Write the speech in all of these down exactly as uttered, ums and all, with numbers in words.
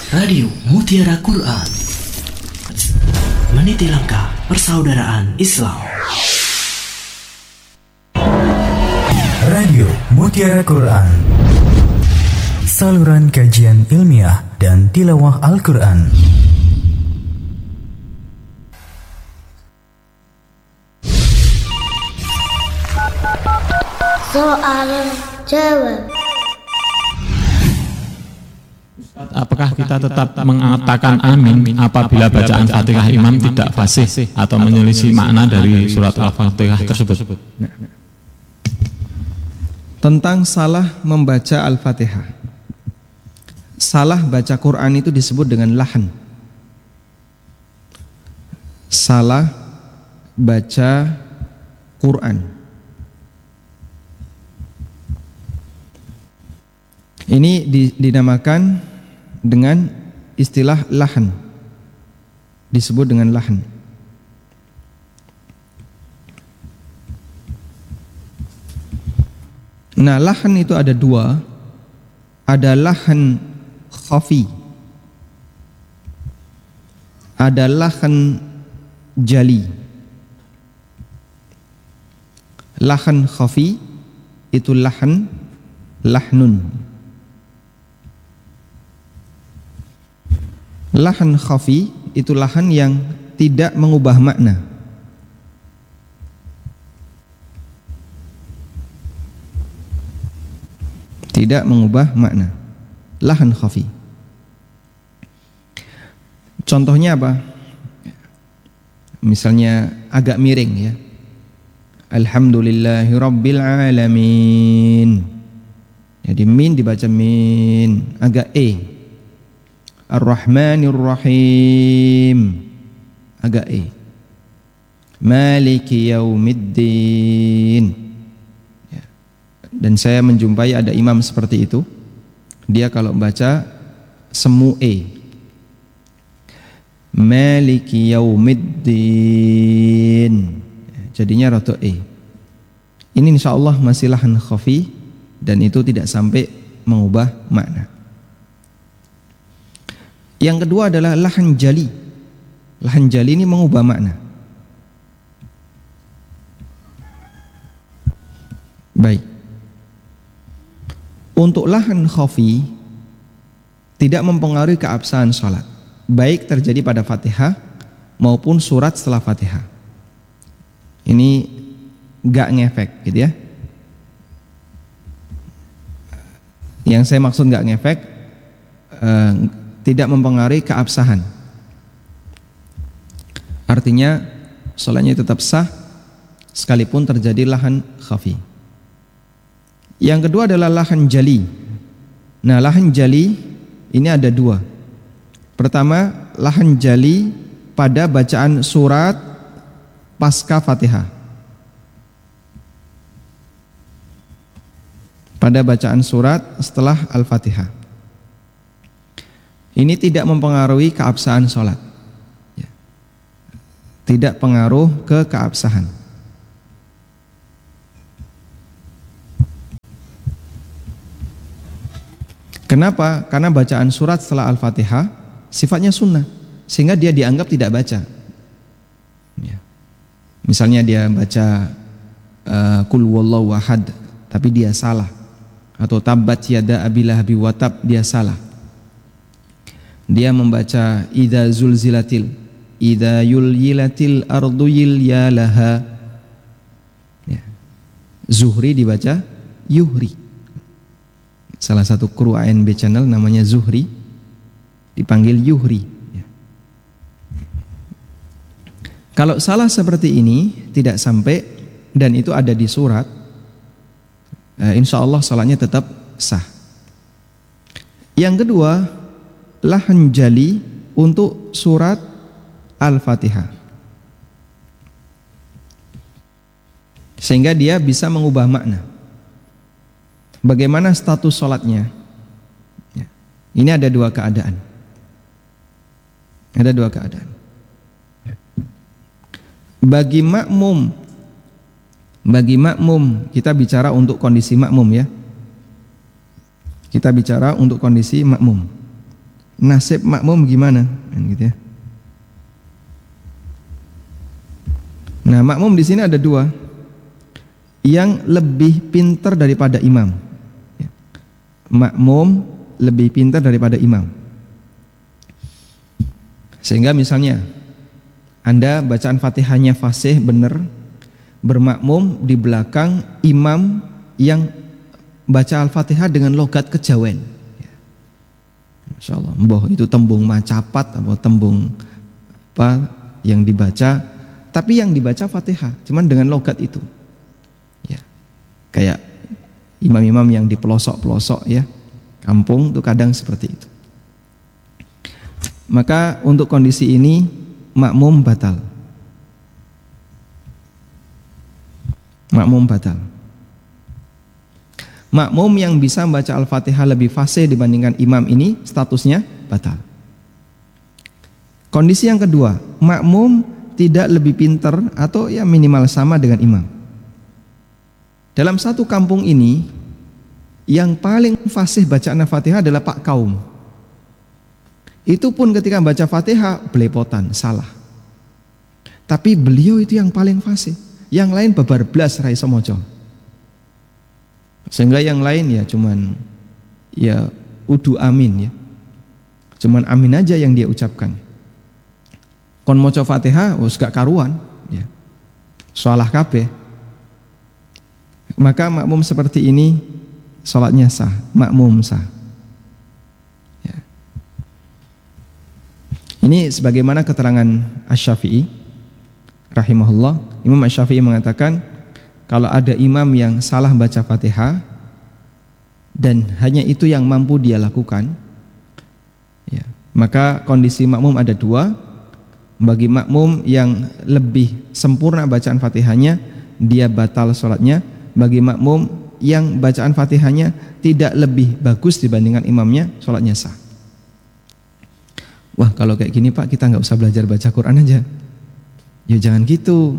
Radio Mutiara Quran, meniti langkah persaudaraan Islam. Radio Mutiara Quran, saluran kajian ilmiah dan tilawah Al-Quran. Soal jawab. Apakah kita tetap mengatakan amin apabila bacaan Fatihah imam tidak fasih atau menyelisih makna dari surat Al-Fatihah tersebut? Tentang salah membaca Al-Fatihah. Salah baca Quran itu disebut dengan lahan. Salah baca Quran. Ini dinamakan dengan istilah lahan, disebut dengan lahan. Nah, lahan itu ada dua, ada lahan khafi, ada lahan jali. Lahan khafi itu lahan, lahnun. Lahan khafi itu lahan yang tidak mengubah makna. Tidak mengubah makna. Lahan khafi. Contohnya apa? Misalnya agak miring ya. Alhamdulillahirabbil alamin. Jadi min dibaca min, agak e. Ar-Rahmanir Rahim, agak e. Maliki Yaumiddin. Ya. Dan saya menjumpai ada imam seperti itu. Dia kalau baca semu e. Maliki Yaumiddin. Jadinya roto e. Ini insyaallah masih lahan khafi dan itu tidak sampai mengubah makna. Yang kedua adalah lahan jali. Lahan jali ini mengubah makna. Baik. Untuk lahan khafi tidak mempengaruhi keabsahan salat, baik terjadi pada Fatihah maupun surat setelah Fatihah. Ini gak ngefek gitu ya. Yang saya maksud gak ngefek uh, tidak mempengaruhi keabsahan. Artinya salatnya tetap sah sekalipun terjadi lahan khafi. Yang kedua adalah lahan jali. Nah, lahan jali ini ada dua. Pertama, lahan jali pada bacaan surat pasca Fatihah. Pada bacaan surat setelah Al-Fatihah. Ini tidak mempengaruhi keabsahan sholat, ya. Tidak pengaruh ke keabsahan. Kenapa? Karena bacaan surat setelah Al-Fatihah sifatnya sunnah, sehingga dia dianggap tidak baca, ya. Misalnya dia baca uh, Qul huwallahu ahad, tapi dia salah. Atau Tabbat yada Abi Lahabi wa tab, dia salah. Dia membaca idza zulzilatil, idza yulyilatil ardu yilyalaha. Ya. Zuhri dibaca yuhri. Salah satu kru A N B channel namanya Zuhri dipanggil yuhri. Ya. Kalau salah seperti ini tidak sampai dan itu ada di surat, eh, insya Allah salatnya tetap sah. Yang kedua, lahan jali untuk surat Al-Fatihah, sehingga dia bisa mengubah makna. Bagaimana status sholatnya? Ya. Ini ada dua keadaan. Ada dua keadaan. Bagi makmum, bagi makmum kita bicara untuk kondisi makmum ya. Kita bicara untuk kondisi makmum. nasib makmum gimana? Kan gitu ya. Nah, makmum di sini ada dua, yang lebih pintar daripada imam. Makmum lebih pintar daripada imam. Sehingga misalnya Anda bacaan Fatihahnya fasih benar, bermakmum di belakang imam yang baca Al-Fatihah dengan logat kejawen. Masya Allah, boh itu tembung macapat atau tembung apa yang dibaca, tapi yang dibaca Fatihah cuman dengan logat itu. Ya. Kayak imam-imam yang di pelosok-pelosok ya, kampung itu kadang seperti itu. Maka untuk kondisi ini makmum batal. Makmum batal. Makmum yang bisa membaca Al-Fatihah lebih fasih dibandingkan imam ini statusnya batal. Kondisi yang kedua, makmum tidak lebih pintar atau ya minimal sama dengan imam. Dalam satu kampung ini yang paling fasih bacaan Al-Fatihah adalah Pak Kaum. Itu pun ketika baca Fatihah belepotan, salah. Tapi beliau itu yang paling fasih. Yang lain babar blas rai semojo. Sehingga yang lain ya cuman ya udu amin ya. Cuman amin aja yang dia ucapkan. Kon maca Fatihah wis gak karuan ya. Salah kabeh. Maka makmum seperti ini salatnya sah, makmum sah. Ya. Ini sebagaimana keterangan Asy-Syafi'i rahimahullah. Imam Asy-Syafi'i mengatakan kalau ada imam yang salah baca Fatihah dan hanya itu yang mampu dia lakukan, ya, maka kondisi makmum ada dua. Bagi makmum yang lebih sempurna bacaan Fatihahnya, dia batal sholatnya. Bagi makmum yang bacaan Fatihahnya tidak lebih bagus dibandingkan imamnya, sholatnya sah. Wah, kalau kayak gini Pak, kita nggak usah belajar baca Quran aja. Ya jangan gitu.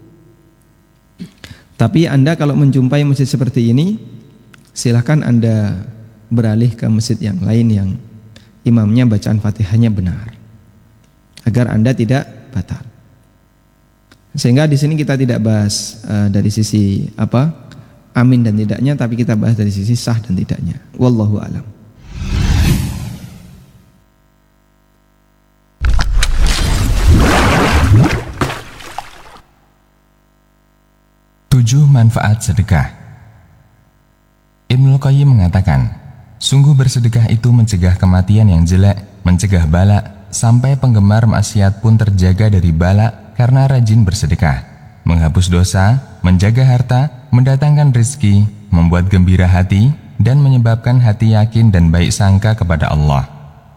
Tapi Anda kalau menjumpai masjid seperti ini, silahkan Anda beralih ke masjid yang lain yang imamnya bacaan Fatihahnya benar, agar Anda tidak batal. Sehingga di sini kita tidak bahas uh, dari sisi apa amin dan tidaknya, tapi kita bahas dari sisi sah dan tidaknya. Wallahu a'lam. Tujuh manfaat sedekah. Ibnul Qayyim mengatakan, sungguh bersedekah itu mencegah kematian yang jelek, mencegah bala, sampai penggemar maksiat pun terjaga dari bala karena rajin bersedekah, menghapus dosa, menjaga harta, mendatangkan rezeki, membuat gembira hati, dan menyebabkan hati yakin dan baik sangka kepada Allah.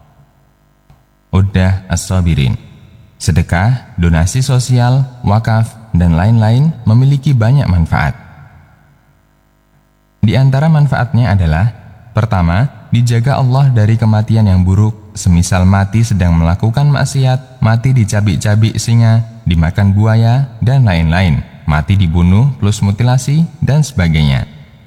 Uddah As-Sabirin. Sedekah, donasi sosial, wakaf, dan lain-lain memiliki banyak manfaat. Di antara manfaatnya adalah: pertama, dijaga Allah dari kematian yang buruk, semisal mati sedang melakukan maksiat, mati dicabik-cabik singa, dimakan buaya, dan lain-lain, mati dibunuh plus mutilasi, dan sebagainya.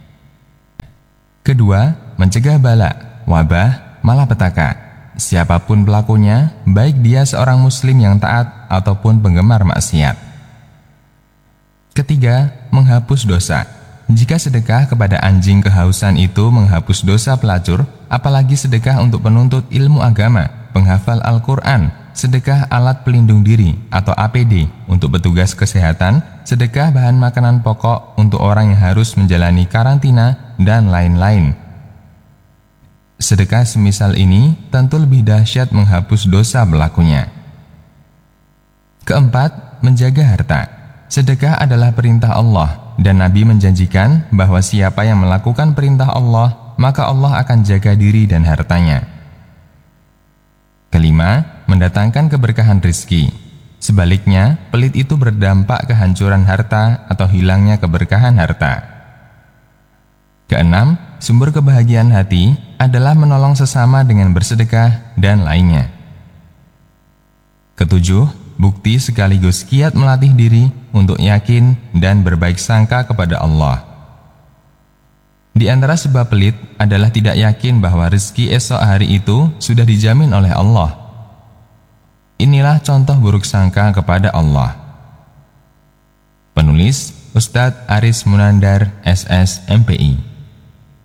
Kedua, mencegah bala, wabah, malapetaka. Siapapun pelakunya, baik dia seorang muslim yang taat ataupun penggemar maksiat. Ketiga, menghapus dosa. Jika sedekah kepada anjing kehausan itu menghapus dosa pelacur, apalagi sedekah untuk penuntut ilmu agama, penghafal Al-Quran, sedekah alat pelindung diri atau A P D untuk petugas kesehatan, sedekah bahan makanan pokok untuk orang yang harus menjalani karantina, dan lain-lain. Sedekah semisal ini tentu lebih dahsyat menghapus dosa pelakunya. Keempat, menjaga harta. Sedekah adalah perintah Allah, dan Nabi menjanjikan bahwa siapa yang melakukan perintah Allah, maka Allah akan jaga diri dan hartanya. Kelima, mendatangkan keberkahan rezeki. Sebaliknya, pelit itu berdampak kehancuran harta atau hilangnya keberkahan harta. Keenam, sumber kebahagiaan hati adalah menolong sesama dengan bersedekah dan lainnya. Ketujuh, bukti sekaligus kiat melatih diri untuk yakin dan berbaik sangka kepada Allah. Di antara sebab pelit adalah tidak yakin bahwa rezeki esok hari itu sudah dijamin oleh Allah. Inilah contoh buruk sangka kepada Allah. Penulis Ustadz Aris Munandar, S S, M P I.